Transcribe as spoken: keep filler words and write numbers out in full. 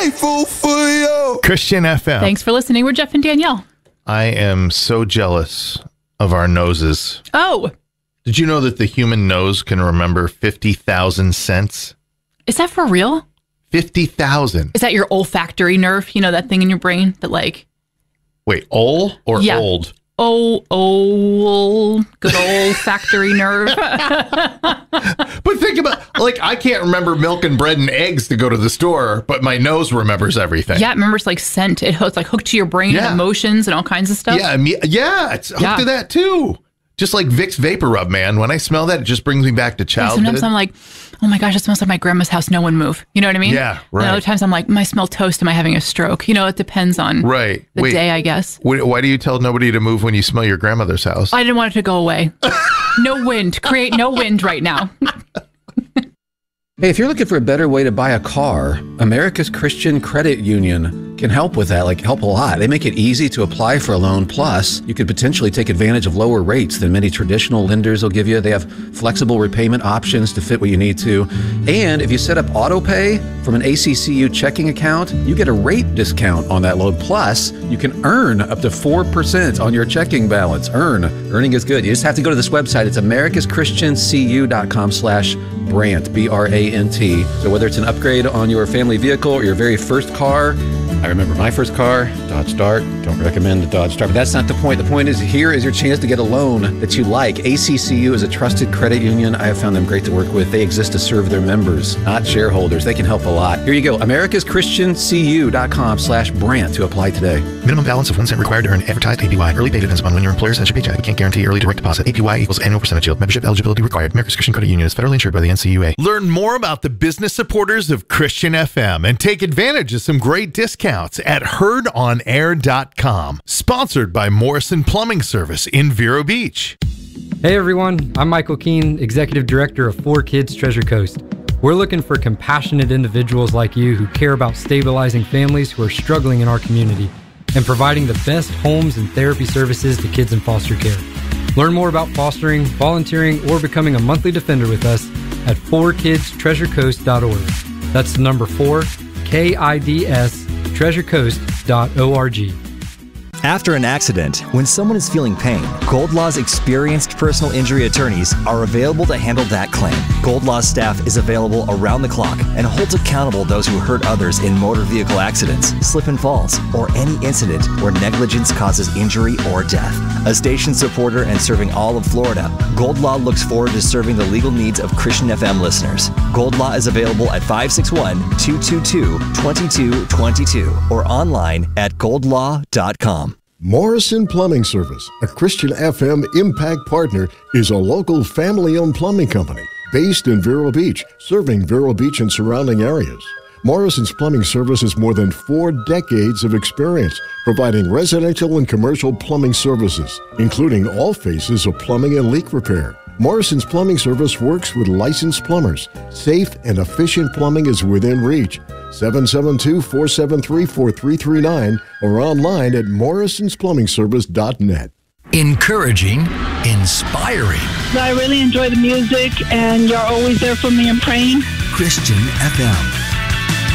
grateful for you. Christian F M. Thanks for listening. We're Jeff and Danielle. I am so jealous of our noses. Oh. Did you know that the human nose can remember fifty thousand scents? Is that for real? fifty thousand. Is that your olfactory nerve? You know, that thing in your brain that like... Wait, ol or yeah. old? Oh, oh, good old factory nerve. But think about, like, I can't remember milk and bread and eggs to go to the store, but my nose remembers everything. Yeah, it remembers like scent. It, it's like hooked to your brain Yeah. and emotions and all kinds of stuff. Yeah, me, yeah, it's hooked Yeah. to that too. Just like Vicks Vapor Rub, man. When I smell that, it just brings me back to Yeah, childhood. sometimes I'm like, oh my gosh, it smells like my grandma's house. No one move. You know what I mean? Yeah, right. And other times I'm like, mm, I smell toast. Am I having a stroke? You know, it depends on Right. the Wait, day, I guess. wh- Why do you tell nobody to move when you smell your grandmother's house? I didn't want it to go away. No wind. Create no wind right now. Hey, if you're looking for a better way to buy a car, America's Christian Credit Union can help with that, like help a lot. They make it easy to apply for a loan. Plus, you could potentially take advantage of lower rates than many traditional lenders will give you. They have flexible repayment options to fit what you need to. And if you set up auto pay from an A C C U checking account, you get a rate discount on that loan. Plus, you can earn up to four percent on your checking balance. Earn. Earning is good. You just have to go to this website. It's americaschristiancu.com slash Brant, B R A N T. So whether it's an upgrade on your family vehicle or your very first car, I remember my first car, Dodge Dart. Don't recommend the Dodge Dart, but that's not the point. The point is here is your chance to get a loan that you like. A C C U is a trusted credit union. I have found them great to work with. They exist to serve their members, not shareholders. They can help a lot. Here you go, americaschristiancu.com slash Brant to apply today. Minimum balance of one cent required to earn advertised A P Y. Early pay depends upon when your employer sends your paycheck. We can't guarantee early direct deposit. A P Y equals annual percentage yield. Membership eligibility required. America's Christian Credit Union is federally insured by the N C U A. Learn more about the business supporters of Christian F M and take advantage of some great discounts at heard on air dot com. Sponsored by Morrison Plumbing Service in Vero Beach. Hey everyone, I'm Michael Keene, Executive Director of four Kids Treasure Coast. We're looking for compassionate individuals like you who care about stabilizing families who are struggling in our community and providing the best homes and therapy services to kids in foster care. Learn more about fostering, volunteering, or becoming a monthly defender with us at four kids treasure coast dot org. That's the number four, K I D S, treasure coast dot org. After an accident, when someone is feeling pain, Gold Law's experienced personal injury attorneys are available to handle that claim. Gold Law's staff is available around the clock and holds accountable those who hurt others in motor vehicle accidents, slip and falls, or any incident where negligence causes injury or death. A station supporter and serving all of Florida, Gold Law looks forward to serving the legal needs of Christian F M listeners. Gold Law is available at five six one, two two two, two two two two or online at gold law dot com. Morrison Plumbing Service, a Christian F M Impact partner, is a local family-owned plumbing company based in Vero Beach, serving Vero Beach and surrounding areas. Morrison's Plumbing Service has more than four decades of experience providing residential and commercial plumbing services, including all phases of plumbing and leak repair. Morrison's Plumbing Service works with licensed plumbers. Safe and efficient plumbing is within reach. seven seven two, four seven three, four three three nine or online at morrisons plumbing service dot net. Encouraging, inspiring. I really enjoy the music, and you're always there for me and praying. Christian F M.